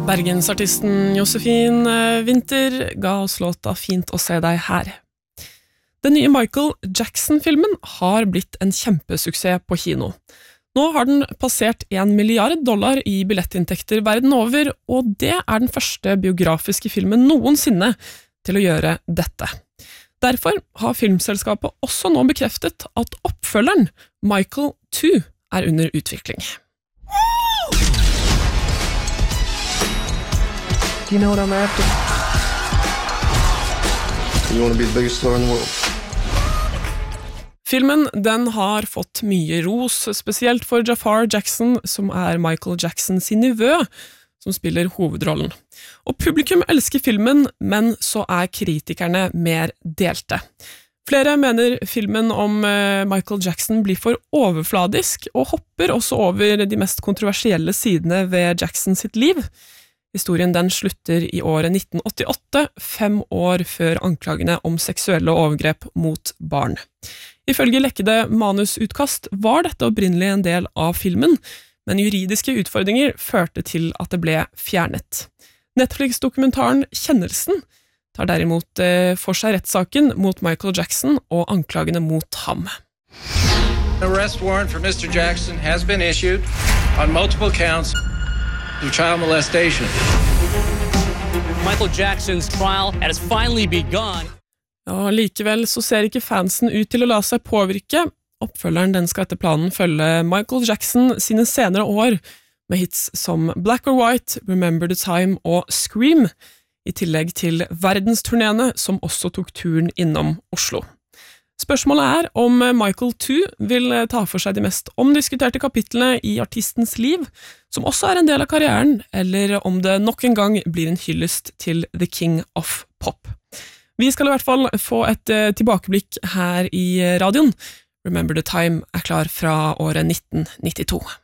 Bergensartisten Josefin Winther ga oss låta Fint å se deg her. Den nye Michael Jackson-filmen har blitt en kjempesuksess på kino. Nå har den passert $1 milliard i billettinntekter verden over, og det er den første biografiske filmen noensinne til å gjøre dette. Derfor har filmselskapet også nå bekreftet at oppfølgeren, Michael 2, er under utvikling. You know what I'm after? You want to be the biggest star in the world? Filmen den har fått mye ros, spesielt for Jafar Jackson, som er Michael Jackson sin nevø, som spiller hovedrollen. Og publikum elsker filmen, men så er kritikerne mer delte. Flere mener filmen om Michael Jackson blir for overfladisk, og hopper også over de mest kontroversielle sidene ved Jackson sitt liv. Historien den slutter i året 1988, 5 år før anklagene om seksuelle overgrep mot barn. Ifølge lekkede manusutkast var dette opprinnelig en del av filmen, men juridiske utfordringer førte til at det ble fjernet. Netflix-dokumentaren Kjennelsen tar derimot for seg rettssaken mot Michael Jackson og anklagene mot ham. An arrest warrant for Mr. Jackson has been issued on multiple counts of child molestation. Michael Jackson's trial has finally begun. Ja, likevel så ser ikke fansen ut til å la seg påvirke. Oppfølgeren den skal etter planen følge Michael Jackson sine senere år, med hits som Black or White, Remember the Time og Scream, i tillegg til verdensturnéene som også tok turen innom Oslo. Spørsmålet er om Michael 2 vil ta for seg de mest omdiskuterte kapitlene i artistens liv, som også er en del av karrieren, eller om det nok en gang blir en hyllest til The King of Pop. Vi skal i hvert fall få et tilbakeblikk her i radioen. Remember the Time er klar fra året 1992.